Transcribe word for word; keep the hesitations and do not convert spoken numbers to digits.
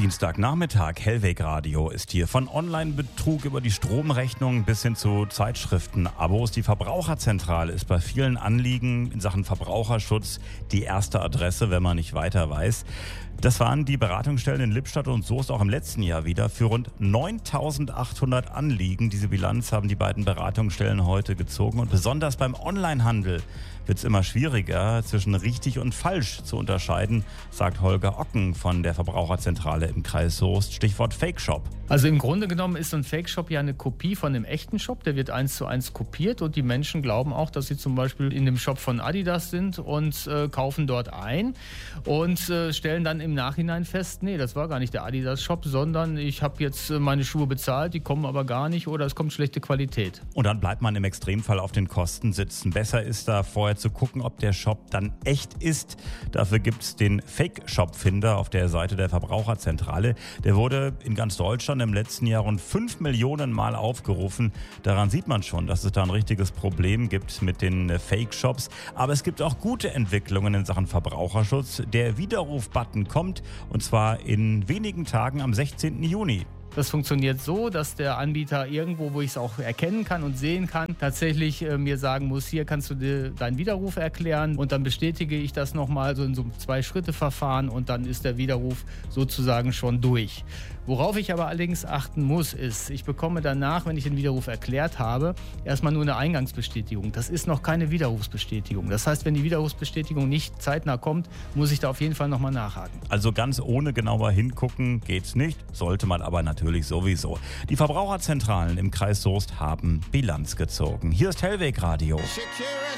Dienstagnachmittag, Hellweg Radio ist hier. Von Online-Betrug über die Stromrechnung bis hin zu Zeitschriften-Abos. Die Verbraucherzentrale ist bei vielen Anliegen in Sachen Verbraucherschutz die erste Adresse, wenn man nicht weiter weiß. Das waren die Beratungsstellen in Lippstadt und Soest auch im letzten Jahr wieder für rund neuntausendachthundert Anliegen. Diese Bilanz haben die beiden Beratungsstellen heute gezogen. Und besonders beim Onlinehandel wird es immer schwieriger, zwischen richtig und falsch zu unterscheiden, sagt Holger Ocken von der Verbraucherzentrale im Kreis Soest. Stichwort Fake Shop. Also im Grunde genommen ist so ein Fake Shop ja eine Kopie von einem echten Shop. Der wird eins zu eins kopiert und die Menschen glauben auch, dass sie zum Beispiel in dem Shop von Adidas sind und äh, kaufen dort ein und äh, stellen dann im Nachhinein fest, nee, das war gar nicht der Adidas Shop, sondern ich habe jetzt äh, meine Schuhe bezahlt, die kommen aber gar nicht oder es kommt schlechte Qualität. Und dann bleibt man im Extremfall auf den Kosten sitzen. Besser ist da vorher zu gucken, ob der Shop dann echt ist. Dafür gibt es den Fake-Shop-Finder auf der Seite der Verbraucherzentrale. Der wurde in ganz Deutschland im letzten Jahr rund fünf Millionen Mal aufgerufen. Daran sieht man schon, dass es da ein richtiges Problem gibt mit den Fake-Shops. Aber es gibt auch gute Entwicklungen in Sachen Verbraucherschutz. Der Widerruf-Button kommt und zwar in wenigen Tagen am sechzehnten Juni. Das funktioniert so, dass der Anbieter irgendwo, wo ich es auch erkennen kann und sehen kann, tatsächlich äh, mir sagen muss, hier kannst du dir deinen Widerruf erklären und dann bestätige ich das nochmal so in so einem Zwei-Schritte-Verfahren und dann ist der Widerruf sozusagen schon durch. Worauf ich aber allerdings achten muss, ist, ich bekomme danach, wenn ich den Widerruf erklärt habe, erstmal nur eine Eingangsbestätigung. Das ist noch keine Widerrufsbestätigung. Das heißt, wenn die Widerrufsbestätigung nicht zeitnah kommt, muss ich da auf jeden Fall nochmal nachhaken. Also ganz ohne genauer hingucken geht's nicht, sollte man aber natürlich sowieso. Die Verbraucherzentralen im Kreis Soest haben Bilanz gezogen. Hier ist Hellweg Radio.